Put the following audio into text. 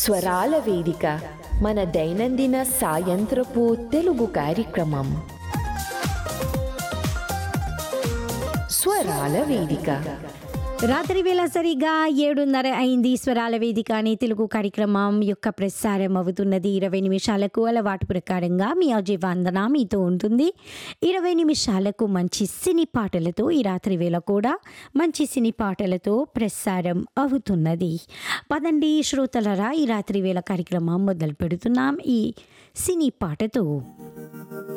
స్వరాల వేదిక మన దైనందిన సాయంత్రపు తెలుగు కార్యక్రమం. స్వరాల వేదిక రాత్రి వేళ సరిగా 7:30 అయింది. స్వరాల వేదిక అనే తెలుగు కార్యక్రమం యొక్క ప్రసారం అవుతున్నది. 20 నిమిషాలకు అలవాటు ప్రకారంగా మీ అజయ్ వందన మీతో ఉంటుంది. 20 నిమిషాలకు మంచి సినీ పాటలతో ఈ రాత్రి వేళ కూడా మంచి సినీ పాటలతో ప్రసారం అవుతున్నది. పదండి శ్రోతలరా, ఈ రాత్రి వేళ కార్యక్రమం మొదలు పెడుతున్నాం ఈ సినీ పాటతో.